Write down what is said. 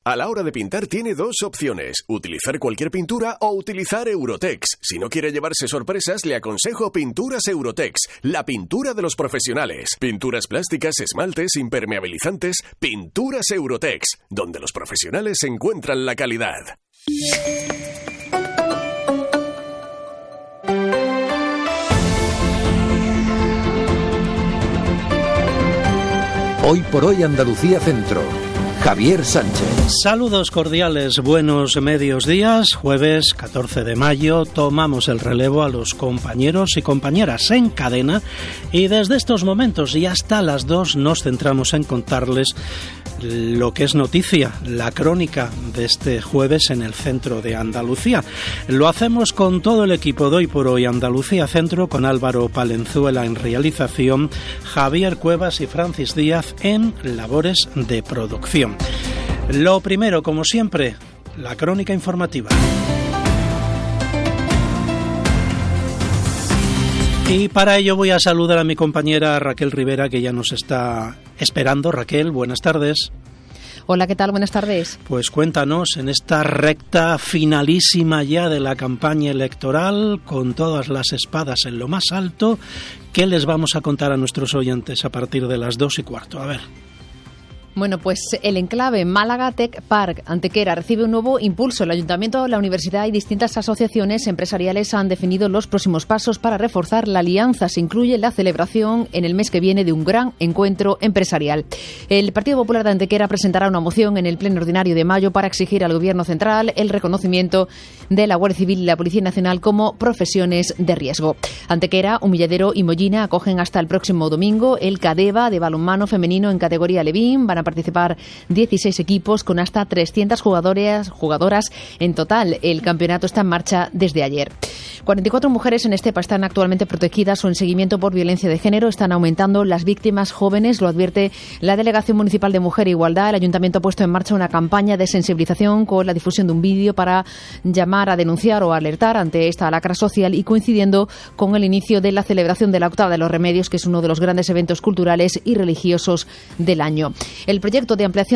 A la hora de pintar tiene dos opciones, utilizar cualquier pintura o utilizar Eurotex. Si no quiere llevarse sorpresas, le aconsejo Pinturas Eurotex, la pintura de los profesionales. Pinturas plásticas, esmaltes, impermeabilizantes, Pinturas Eurotex, donde los profesionales encuentran la calidad. Hoy por hoy Andalucía Centro. Javier Sánchez. Saludos cordiales, buenos medios días. Jueves 14 de mayo tomamos el relevo a los compañeros y compañeras en cadena y desde estos momentos y hasta las 2 nos centramos en contarles lo que es noticia, la crónica de este jueves en el centro de Andalucía. Lo hacemos con todo el equipo de Hoy por Hoy Andalucía Centro, con Álvaro Palenzuela en realización, Javier Cuevas y Francis Díaz en labores de producción. Lo primero, como siempre, la crónica informativa. Y para ello voy a saludar a mi compañera Raquel Rivera, que ya nos está esperando. Raquel, buenas tardes. Hola, ¿qué tal? Buenas tardes. Pues cuéntanos, en esta recta finalísima ya de la campaña electoral, con todas las espadas en lo más alto, ¿qué les vamos a contar a nuestros oyentes a partir de las 2:15? A ver. Bueno, pues el enclave Málaga Tech Park Antequera recibe un nuevo impulso. El Ayuntamiento, la Universidad y distintas asociaciones empresariales han definido los próximos pasos para reforzar la alianza. Se incluye la celebración en el mes que viene de un gran encuentro empresarial. El Partido Popular de Antequera presentará una moción en el Pleno Ordinario de mayo para exigir al Gobierno central el reconocimiento de la Guardia Civil y la Policía Nacional como profesiones de riesgo. Antequera, Humilladero y Mollina acogen hasta el próximo domingo el Cadeva de balonmano femenino en categoría Levín. Van a participar 16 equipos con hasta 300 jugadoras en total. El campeonato está en marcha desde ayer. 44 mujeres en Estepa están actualmente protegidas o en seguimiento por violencia de género. Están aumentando las víctimas jóvenes, lo advierte la Delegación Municipal de Mujer e Igualdad. El Ayuntamiento ha puesto en marcha una campaña de sensibilización con la difusión de un vídeo para llamar a denunciar o alertar ante esta lacra social y coincidiendo con el inicio de la celebración de la Octava de los Remedios, que es uno de los grandes eventos culturales y religiosos del año. El proyecto de ampliación